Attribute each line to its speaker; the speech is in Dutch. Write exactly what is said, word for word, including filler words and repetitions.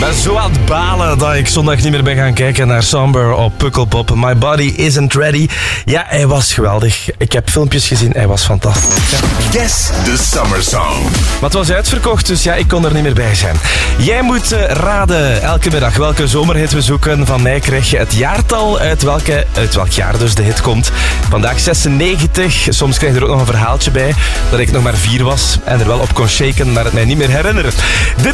Speaker 1: ben zo aan het balen dat ik zondag niet meer ben gaan kijken naar Somber op Pukkelpop. My Body Isn't Ready. Ja, hij was geweldig. Ik heb filmpjes gezien, hij was fantastisch. Ja.
Speaker 2: Guess the Summer Song.
Speaker 1: Maar het was uitverkocht, dus ja, ik kon er niet meer bij zijn. Jij moet uh, raden elke middag welke zomerhit we zoeken. Van mij krijg je het jaartal uit, welke, uit welk jaar dus de hit komt. Vandaag zesennegentig. Soms krijg je er ook nog een verhaaltje bij dat ik nog maar vier was en er wel op kon shaken, maar het mij niet meer herinneren. Dit